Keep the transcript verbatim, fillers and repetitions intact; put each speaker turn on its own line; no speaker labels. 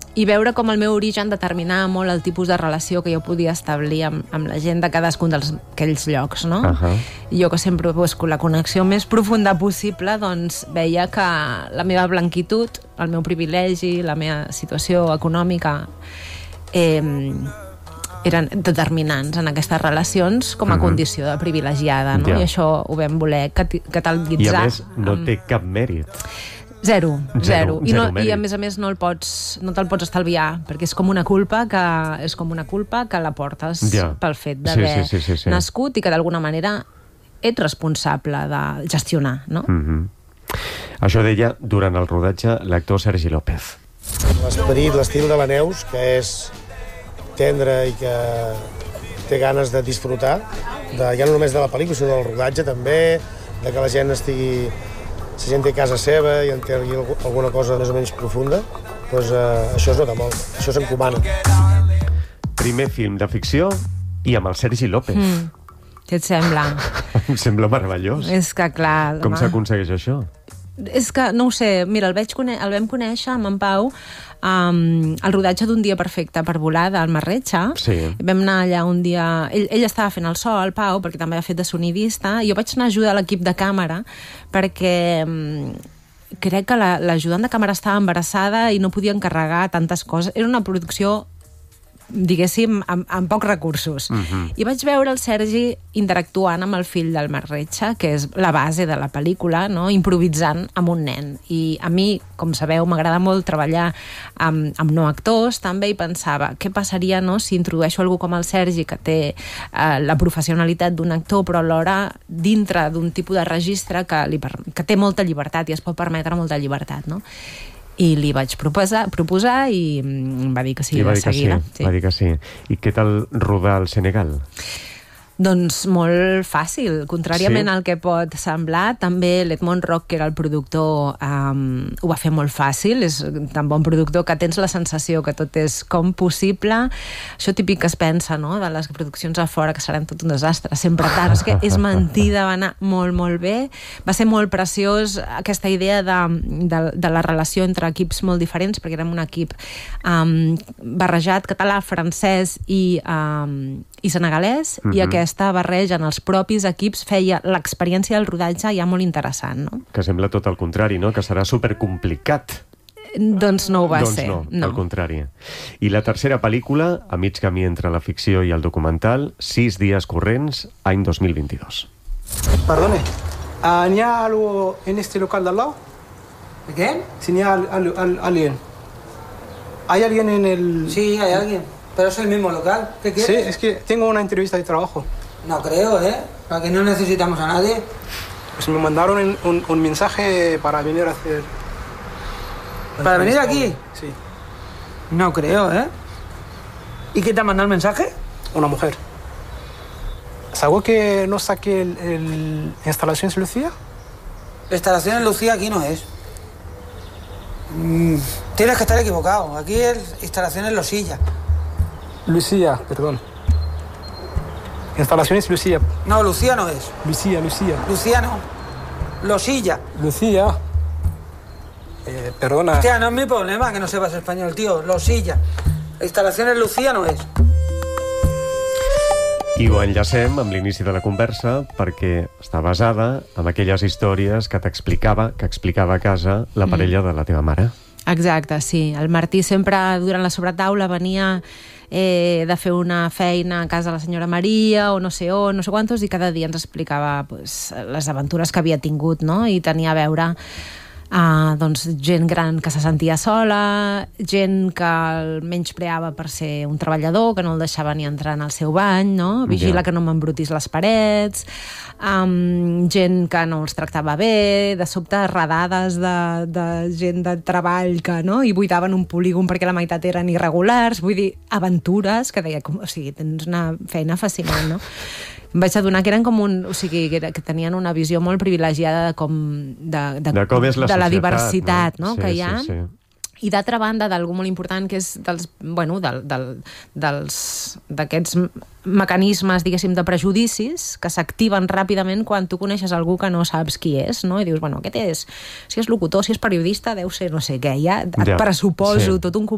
i veure com el meu origen determinava molt el tipus de relació que jo podia establir amb, amb la gent de cadascun d'aquells llocs, no?
Uh-huh.
I jo que sempre busco la connexió més profunda possible, doncs veia que la meva blanquitud, el meu privilegi, la meva situació econòmica eh, eren determinants en aquestes relacions com a uh-huh. condició de privilegiada, no?
Ja.
I això ho vam voler catalogitzar.
I a més, no
amb...
té cap mèrit.
Zero, zero.
Zero,
I, no,
zero
I a més a més no el pots, no te'l pots estalviar, perquè és com una culpa que és com una culpa que la portes
ja.
pel fet d'haver
sí, sí, sí, sí, sí.
nascut i que d'alguna manera ets responsable de gestionar, no?
Mm-hmm. Això deia durant el rodatge l'actor Sergi López.
L'esperit, l'estil de la Neus, que és tendre i que té ganes de disfrutar, de, ja no només de la pel·lícula, sinó del rodatge també, de que la gent estigui... Si la gent té casa seva i en té alguna cosa més o menys profunda, doncs eh, això es nota molt, això s'encomana.
Primer film de ficció i amb el Sergi López.
Mm. Què et sembla?
Em sembla meravellós.
És que clar...
Com s'aconsegueix això?
És que, no ho sé, mira, el, vaig cone- el vam conèixer amb en Pau um, el rodatge d'un dia perfecte per volar del Marretxa.
Sí.
Vam anar allà un dia... Ell, ell estava fent el so, el Pau, perquè també ha fet de sonidista, i jo vaig anar a ajudar l'equip de càmera perquè um, crec que la, l'ajudant de càmera estava embarassada i no podia encarregar tantes coses. Era una producció diguéssim, amb, amb pocs recursos. Uh-huh. I vaig veure el Sergi interactuant amb el fill del Marretxa, que és la base de la pel·lícula, no? Improvisant amb un nen. I a mi, com sabeu, m'agrada molt treballar amb, amb no actors, també, i pensava, què passaria, no?, si introdueixo algú com el Sergi, que té eh, la professionalitat d'un actor, però alhora dintre d'un tipus de registre que, li per... que té molta llibertat i es pot permetre molta llibertat, no? I li vaig proposar, proposar i em va dir que sí,
I va
de
dir que
seguida.
sí, va dir que sí. I què tal rodar al Senegal?
Doncs molt fàcil, contràriament
Sí?
al que pot semblar. També l'Edmond Rock, que era el productor, um, ho va fer molt fàcil. És tan bon productor que tens la sensació que tot és com possible. Això típic que es pensa, no?, de les produccions a fora, que seran tot un desastre, sempre tard. És que és mentida, va anar molt, molt bé. Va ser molt preciós aquesta idea de, de, de la relació entre equips molt diferents, perquè érem un equip um, barrejat català, francès i, um, i senegalès, mm-hmm. i aquest aquesta barreja en els propis equips feia l'experiència del rodatge ja molt interessant, no?
Que sembla tot el contrari, no? Que serà supercomplicat.
Doncs no ho va
doncs
ser.
no,
no,
al contrari. I la tercera pel·lícula, a mig camí entre la ficció i el documental, Sis dies corrents, any dos mil veintidós.
Perdone, ¿hay algo en este local de al lado?
¿De qué?
Si hay al, al, al, alguien. ¿Hay alguien en el...?
Sí, hay alguien. Pero es el mismo local. ¿Qué quieres?
Sí, es que tengo una entrevista de trabajo.
No creo, ¿eh? Para que no necesitamos a nadie.
Pues me mandaron un, un mensaje para venir a hacer...
¿Para venir aquí?
Sí.
No creo, ¿eh? ¿Y quién te ha mandado el mensaje?
Una mujer. ¿Sabes que no saqué el, el Instalaciones Lucía?
Instalaciones Lucía aquí no es. Mm, tienes que estar equivocado. Aquí es Instalaciones Losilla.
Lucía, perdón. Instalaciones Lucía.
No, Lucía no es.
Lucía, Lucía.
Lucía no. Losilla.
Lucía. Eh, perdona.
Hostia, no es mi problema que no sepas español, tío. Losilla. Instalaciones Lucía no és.
I ho enllacem amb l'inici de la conversa perquè està basada en aquelles històries que t'explicava, que explicava a casa la parella de la teva mare.
Exacte, sí. El Martí sempre, durant la sobretaula, venia eh, de fer una feina a casa de la senyora Maria o no sé on, no sé quantos, i cada dia ens explicava pues, les aventures que havia tingut, no? I tenia a veure Uh, doncs, gent gran que se sentia sola, gent que el menyspreava per ser un treballador, que no el deixava ni entrar en el seu bany, no? Vigila yeah. que no m'embrutis les parets, um, gent que no els tractava bé, de sobte redades de, de gent de treball que no? I buidaven un polígon perquè la meitat eren irregulars, vull dir, aventures que deia, com, o sigui, tens una feina fascinant, no? Em vaig adonar que eren com un... O sigui, que, era, que tenien una visió molt privilegiada de com... De, de,
de com és la
de
societat,
la diversitat, no?
no?
Sí, que hi ha.
Sí, sí.
I d'altra banda, d'algú molt important, que és dels, bueno, del, del, dels, d'aquests mecanismes, diguéssim, de prejudicis que s'activen ràpidament quan tu coneixes algú que no saps qui és, no? I dius, bueno, aquest és... Si és locutor, si és periodista, deu ser no sé què. Ja et
ja,
pressuposo
sí.
tot un